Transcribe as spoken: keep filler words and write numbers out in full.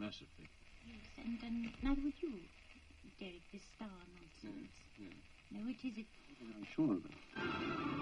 massively. Yes, and, and neither would you, Derek, this star nonsense. Yes, yes. No, it is... It... I'm sure of it.